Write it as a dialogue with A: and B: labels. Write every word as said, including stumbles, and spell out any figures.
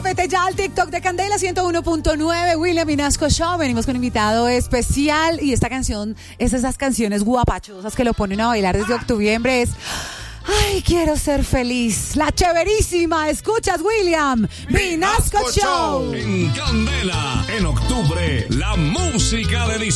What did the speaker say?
A: Vete ya al TikTok de Candela ciento uno punto nueve, William Vinasco Show. Venimos con un invitado especial y esta canción es esas canciones guapachosas que lo ponen a bailar desde octubre. Es ay, quiero ser feliz. La chéverísima. Escuchas, William Vinasco Show.
B: En Candela, en octubre, la música del